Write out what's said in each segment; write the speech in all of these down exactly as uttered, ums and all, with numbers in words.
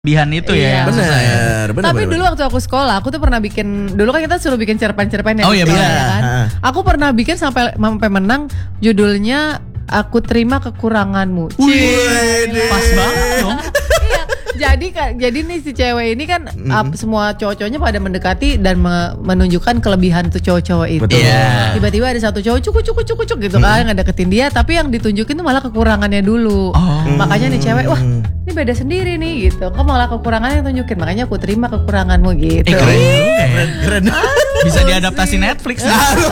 Kelebihan itu ya. Benar, benar. Tapi bener, dulu bener. waktu aku sekolah, aku tuh pernah bikin, dulu kan kita suruh bikin cerpen-cerpen ya. Oh iya gitu benar. ya kan. Aku pernah bikin sampai sampai menang, judulnya Aku Terima Kekuranganmu. Wih, Pas banget dong. Iya, jadi jadi nih si cewek ini kan Mm-hmm. ap- semua cowok-cowoknya pada mendekati dan me- menunjukkan kelebihan tuh cowok-cowok itu. Betul. Iya. Tiba-tiba ada satu cowok cukup cukup cukup cukup gitu kan ngedeketin dia, tapi yang ditunjukin tuh malah kekurangannya dulu. Oh. Makanya nih cewek, wah ini beda sendiri nih gitu. Kok malah kekurangannya yang tunjukin, makanya aku terima kekuranganmu gitu. Eh keren juga ya. Keren. Bisa diadaptasi Netflix.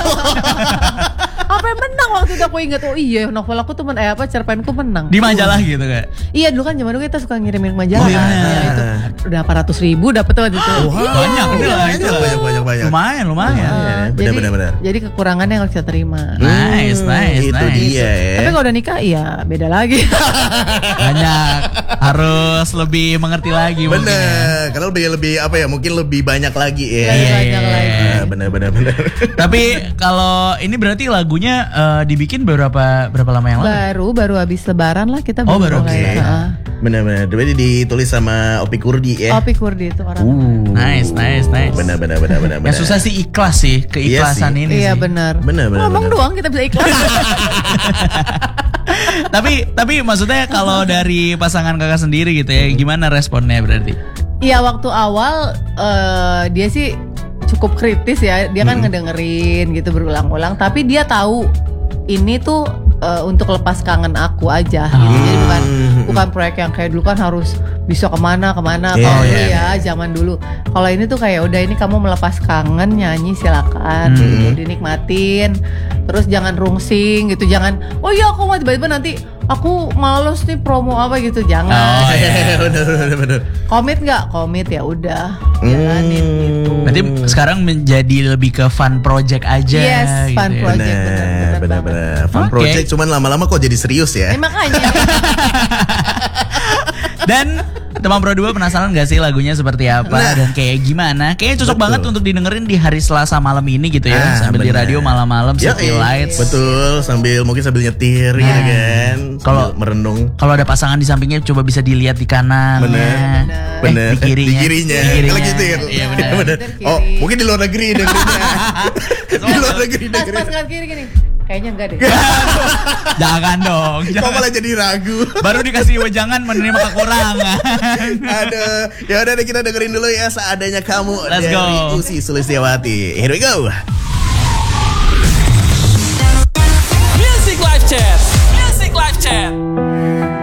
Apa yang menang waktu itu aku ingat, oh iya novel aku tuh men eh apa cerpenku menang. Di majalah gitu kayak. Iya dulu kan zaman dulu kita suka ngirimin majalah Oh, iya. kan. Ya, itu udah empat ratus ribu dapet tuh waktu itu. Wow. Banyak Banyak, lah itu. banyak, banyak, banyak. Lumayan, lumayan. Iya, Jadi- benar, benar, benar. Jadi kekurangannya yang harus kita terima. Nice, nice, Itu nice. dia ya. Tapi kalau udah nikah iya beda lagi. Banyak. Harus lebih mengerti lagi mungkin ya. Bener, karena lebih lebih apa ya? Mungkin lebih banyak lagi ya. Lebih Iya, banyak iya, lagi. iya. Ah, benar, benar, benar. Tapi kalau ini berarti lagunya eh, dibikin berapa berapa lama yang lalu? baru baru habis lebaran lah kita Oh, baru mulai. Oke. Heeh. Benar, benar. Berarti ditulis sama Opi Kurdi ya. Opi Kurdi itu orang. Uh, Nice, nice, nice. Benar, benar, benar, benar. Yang susah sih ikhlas sih, keikhlasan Iya sih. ini Iya sih. benar. Benar, benar, Ngomong benar. doang kita bisa ikhlas. tapi tapi maksudnya kalau dari pasangan kakak sendiri gitu ya, gimana responnya berarti? Iya waktu awal eh, dia sih cukup kritis ya. Dia kan ngedengerin gitu berulang-ulang. Tapi dia tahu ini tuh eh, untuk lepas kangen aku aja. Gitu. Jadi bukan bukan proyek yang kayak dulu kan harus bisa kemana kemana. Iya, Kalau iya, dulu ya zaman dulu. Kalau ini tuh kayak udah ini kamu melepas kangen nyanyi silakan. Hmm. Gitu, dinikmatin. Terus jangan rungsing gitu. Jangan oh iya aku mau tiba-tiba nanti aku males nih promo apa gitu. Jangan. Oh, iya. benar, benar, benar. Komit nggak? Komit ya udah jalanin gitu. Berarti sekarang menjadi lebih ke fun project aja. Yes, fun gitu ya. project. bener, bener Benar, benar, banget. benar. Fun Oke. project cuman lama-lama kok jadi serius ya. Eh, makanya Dan teman Pro dua penasaran gak sih lagunya seperti apa Nah. dan kayak gimana? Kayaknya cocok Betul. banget untuk didengerin di hari Selasa malam ini gitu ya, Ah, sambil di bener. radio malam-malam Yoi. City Lights. Betul, sambil mungkin sambil nyetir gitu Nah. kan. Kalau- Kalau merenung. Kalau ada pasangan di sampingnya coba bisa dilihat di kanan. Bener. Eh, Bener. di kirinya. Di kirinya. Di kirinya. Kalau gitu ya. Iya benar. Bener. Kiri. Oh, mungkin di luar negeri dengerinnya. Di luar negeri pas pas dengerinnya. kan kiri gini. Kayaknya enggak deh. Jangan dong. Kok Jangan. malah jadi ragu. Baru dikasih wejangan menerima kekurangan. Aduh, ya udah deh kita dengerin dulu ya Seadanya Kamu Let's dari go. Usi Sulistyawati. Here we go.